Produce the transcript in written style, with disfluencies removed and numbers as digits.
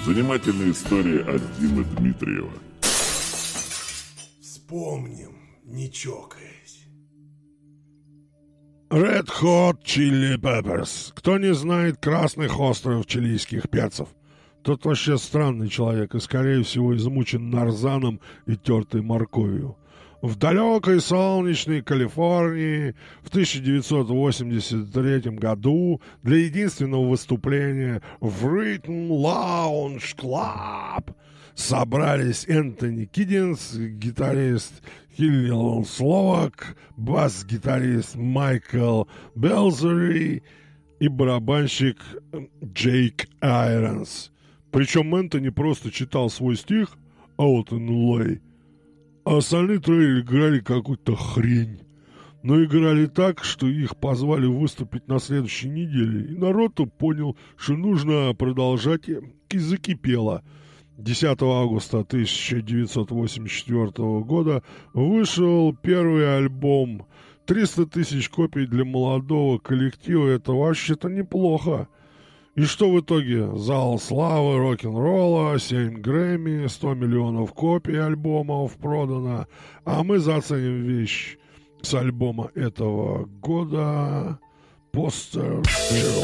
Занимательные истории от Димы Дмитриева. Вспомним, не чокаясь. Red Hot Chili Peppers. Кто не знает красных острых чилийских перцев, тот вообще странный человек и, скорее всего, измучен нарзаном и тертой морковью. В далекой солнечной Калифорнии в 1983 году для единственного выступления в Rhythm Lounge Club собрались Энтони Киддинс, гитарист Хиллиан Словак, бас-гитарист Майкл Белзери и барабанщик Джейк Айронс. Причем Энтони просто читал свой стих «Out in LA», а остальные трое играли какую-то хрень. Но играли так, что их позвали выступить на следующей неделе, и народ понял, что нужно продолжать, и закипело. 10 августа 1984 года вышел первый альбом. 300 тысяч копий для молодого коллектива — это вообще-то неплохо. И что в итоге? Зал славы рок-н-ролла, 7 Грэмми, 100 миллионов копий альбомов продано. А мы заценим вещь с альбома этого года «Poster Child».